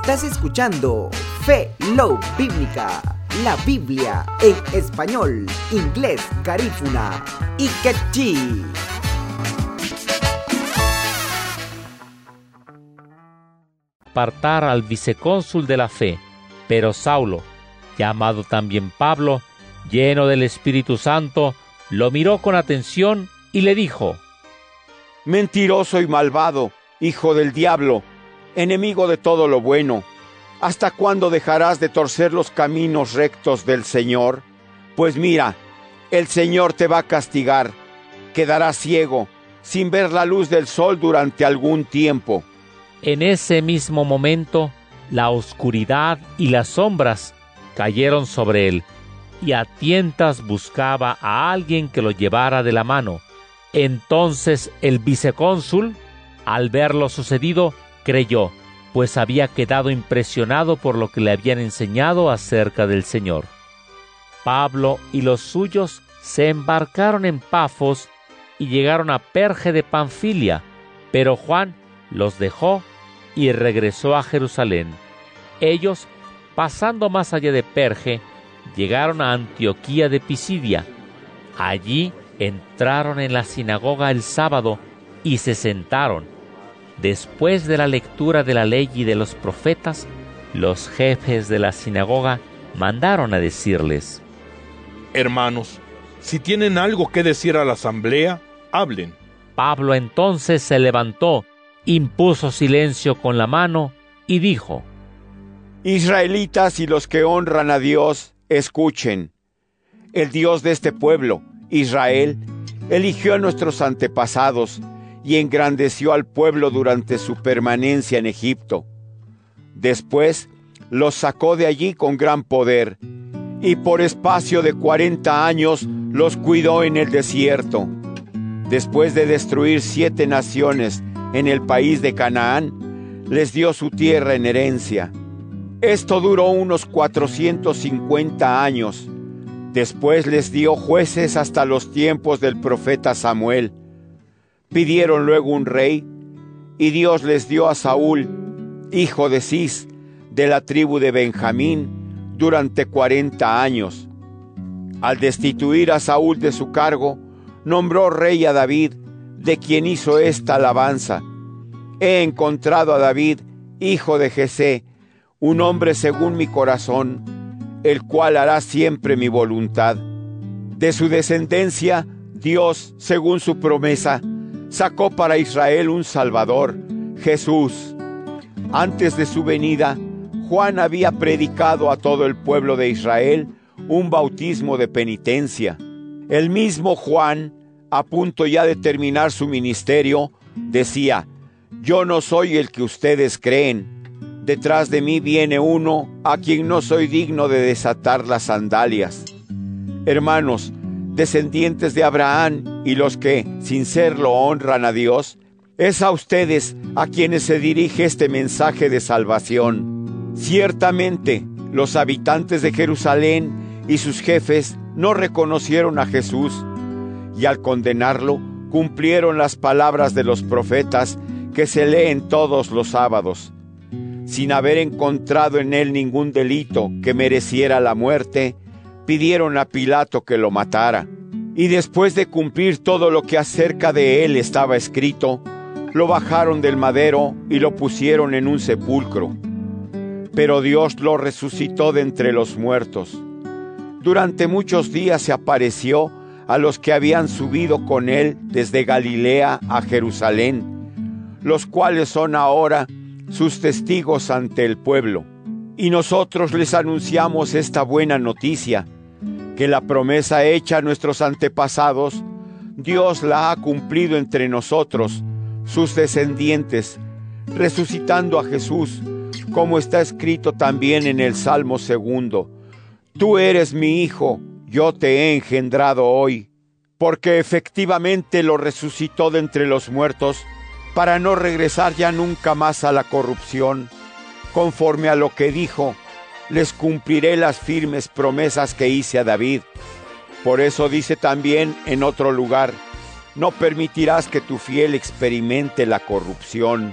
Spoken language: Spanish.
Estás escuchando Fe Love Bíblica, la Biblia en español, inglés, garífuna y quechí. Apartar al vicecónsul de la fe, pero Saulo, llamado también Pablo, lleno del Espíritu Santo, lo miró con atención y le dijo: Mentiroso y malvado, hijo del diablo, enemigo de todo lo bueno, ¿hasta cuándo dejarás de torcer los caminos rectos del Señor? Pues mira, el Señor te va a castigar, quedarás ciego, sin ver la luz del sol durante algún tiempo. En ese mismo momento, la oscuridad y las sombras cayeron sobre él, y a tientas buscaba a alguien que lo llevara de la mano. Entonces el vicecónsul, al ver lo sucedido, creyó, pues había quedado impresionado por lo que le habían enseñado acerca del Señor. Pablo y los suyos se embarcaron en Pafos y llegaron a Perge de Panfilia, pero Juan los dejó y regresó a Jerusalén. Ellos, pasando más allá de Perge, llegaron a Antioquía de Pisidia. Allí entraron en la sinagoga el sábado y se sentaron. Después de la lectura de la ley y de los profetas, los jefes de la sinagoga mandaron a decirles: Hermanos, si tienen algo que decir a la asamblea, hablen. Pablo entonces se levantó, impuso silencio con la mano y dijo: Israelitas y los que honran a Dios, escuchen. El Dios de este pueblo, Israel, eligió a nuestros antepasados y engrandeció al pueblo durante su permanencia en Egipto. Después los sacó de allí con gran poder, y por espacio de 40 años los cuidó en el desierto. Después de destruir 7 naciones en el país de Canaán, les dio su tierra en herencia. Esto duró unos 450 años. Después les dio jueces hasta los tiempos del profeta Samuel. Pidieron luego un rey, y Dios les dio a Saúl, hijo de Cis, de la tribu de Benjamín, durante 40 años. Al destituir a Saúl de su cargo, nombró rey a David, de quien hizo esta alabanza: He encontrado a David, hijo de Jesé, un hombre según mi corazón, el cual hará siempre mi voluntad. De su descendencia, Dios, según su promesa, sacó para Israel un Salvador, Jesús. Antes de su venida, Juan había predicado a todo el pueblo de Israel un bautismo de penitencia. El mismo Juan, a punto ya de terminar su ministerio, decía: Yo no soy el que ustedes creen. Detrás de mí viene uno a quien no soy digno de desatar las sandalias. Hermanos, descendientes de Abraham y los que, sin serlo, honran a Dios, es a ustedes a quienes se dirige este mensaje de salvación. Ciertamente, los habitantes de Jerusalén y sus jefes no reconocieron a Jesús, y al condenarlo, cumplieron las palabras de los profetas que se leen todos los sábados. Sin haber encontrado en él ningún delito que mereciera la muerte, pidieron a Pilato que lo matara. Y después de cumplir todo lo que acerca de él estaba escrito, lo bajaron del madero y lo pusieron en un sepulcro. Pero Dios lo resucitó de entre los muertos. Durante muchos días se apareció a los que habían subido con él desde Galilea a Jerusalén, los cuales son ahora sus testigos ante el pueblo. Y nosotros les anunciamos esta buena noticia, que la promesa hecha a nuestros antepasados, Dios la ha cumplido entre nosotros, sus descendientes, resucitando a Jesús, como está escrito también en el Salmo 2: Tú eres mi hijo, yo te he engendrado hoy. Porque efectivamente lo resucitó de entre los muertos, para no regresar ya nunca más a la corrupción. Conforme a lo que dijo: les cumpliré las firmes promesas que hice a David. Por eso dice también en otro lugar: no permitirás que tu fiel experimente la corrupción.